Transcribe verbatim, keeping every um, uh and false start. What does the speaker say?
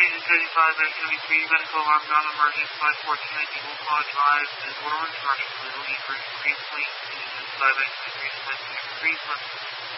Region seventy-five, X seventy-three, medical alarm, non-emergent, five fourteen, I D, Wolf Lodge Live, and Waterworks, Russian, Blue, East, Green, Fleet, Region seventy-five, X seventy-three, Flight three,